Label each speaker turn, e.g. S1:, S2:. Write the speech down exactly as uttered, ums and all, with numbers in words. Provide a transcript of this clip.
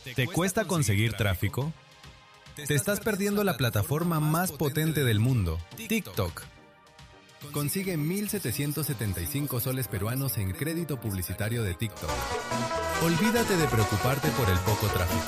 S1: ¿Te cuesta conseguir tráfico? Te estás perdiendo la plataforma más potente del mundo, TikTok. Consigue mil setecientos setenta y cinco soles peruanos en crédito publicitario de TikTok. Olvídate de preocuparte por el poco tráfico.